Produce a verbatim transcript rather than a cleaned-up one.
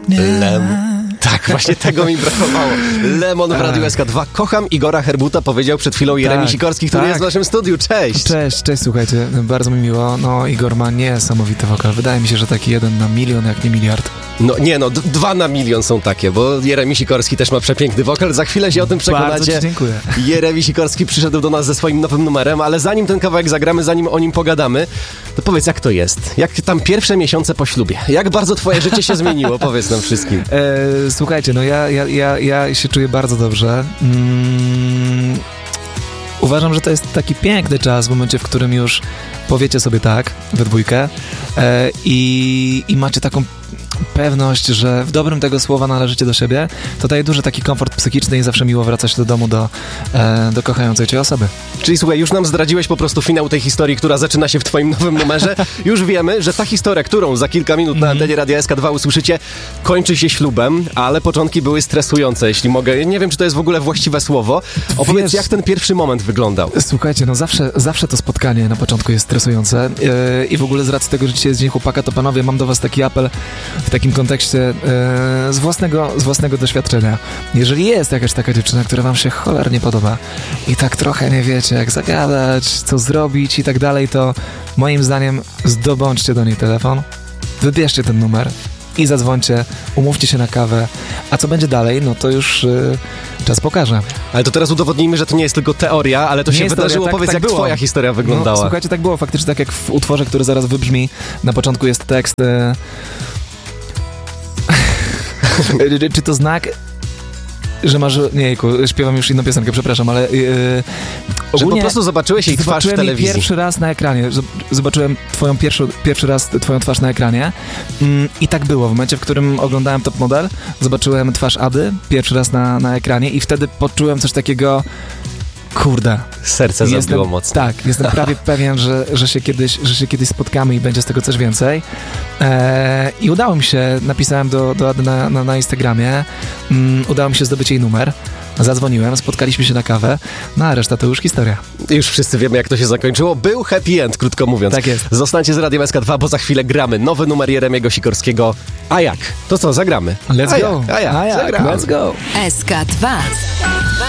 Lem. Tak, właśnie tego mi brakowało. Lemon w Radiu S K dwa. Kocham Igora Herbuta, powiedział przed chwilą Jeremi tak, Sikorski, który tak. jest w naszym studiu. Cześć! Cześć, cześć, słuchajcie, bardzo mi miło. No, Igor ma niesamowity wokal. Wydaje mi się, że taki jeden na milion, jak nie miliard. No nie no, d- dwa na milion są takie, bo Jeremi Sikorski też ma przepiękny wokal. Za chwilę się o tym przekonacie. Bardzo ci dziękuję. Jeremi Sikorski przyszedł do nas ze swoim nowym numerem, ale zanim ten kawałek zagramy, zanim o nim pogadamy, to powiedz, jak to jest? Jak tam pierwsze miesiące po ślubie? Jak bardzo twoje życie się zmieniło? Powiedz nam wszystkim. E, słuchajcie, no ja, ja, ja, ja się czuję bardzo dobrze. Mm, uważam, że to jest taki piękny czas w momencie, w którym już powiecie sobie tak we dwójkę e, i, i macie taką pewność, że w dobrym tego słowa należycie do siebie, to daje duży taki komfort psychiczny i zawsze miło wracać do domu do, e, do kochającej cię osoby. Czyli słuchaj, już nam zdradziłeś po prostu finał tej historii, która zaczyna się w twoim nowym numerze. Już wiemy, że ta historia, którą za kilka minut na antenie Radia S K dwa usłyszycie, kończy się ślubem, ale początki były stresujące, jeśli mogę. Nie wiem, czy to jest w ogóle właściwe słowo. Opowiedz, Wiesz, jak ten pierwszy moment wyglądał. Słuchajcie, no zawsze, zawsze to spotkanie na początku jest stresujące yy, i w ogóle z racji tego, że dzisiaj jest Dzień Chłopaka, to panowie, mam do was taki apel w takim kontekście yy, z, własnego, z własnego doświadczenia. Jeżeli jest jakaś taka dziewczyna, która wam się cholernie podoba i tak trochę nie wiecie, jak zagadać, co zrobić i tak dalej, to moim zdaniem zdobądźcie do niej telefon, wybierzcie ten numer i zadzwońcie, umówcie się na kawę, a co będzie dalej, no to już yy, czas pokaże. Ale to teraz udowodnijmy, że to nie jest tylko teoria, ale to Nie się jest wydarzyło. teoria, tak- Powiedz, tak jak było. twoja historia wyglądała. No, słuchajcie, tak było faktycznie, tak jak w utworze, który zaraz wybrzmi. Na początku jest tekst. E... Czy to znak, że masz... Nie, jejku, śpiewam już inną piosenkę, przepraszam, ale... Yy... Że po prostu zobaczyłeś jej twarz w Zobaczyłem jej telewizji. pierwszy raz na ekranie. Z- Zobaczyłem twoją pierwszy, pierwszy raz twoją twarz na ekranie. Mm, I tak było. W momencie, w którym oglądałem Top Model, zobaczyłem twarz Ady pierwszy raz na, na ekranie i wtedy poczułem coś takiego... Kurde. Serce Jestem, zabiło mocno. Tak, jestem prawie pewien, że, że, się kiedyś, że się kiedyś spotkamy i będzie z tego coś więcej. Eee, I udało mi się, napisałem do, do Ady na, na, na Instagramie, mm, udało mi się zdobyć jej numer, zadzwoniłem, spotkaliśmy się na kawę, no a reszta to już historia. Już wszyscy wiemy, jak to się zakończyło. Był happy end, krótko mówiąc. Tak jest. Zostańcie z Radiem S K dwa, bo za chwilę gramy nowy numer Jeremiego Sikorskiego. A jak? To co, zagramy? Let's a go. Jak? A jak? A jak? Zagramy. Let's go. S K dwa.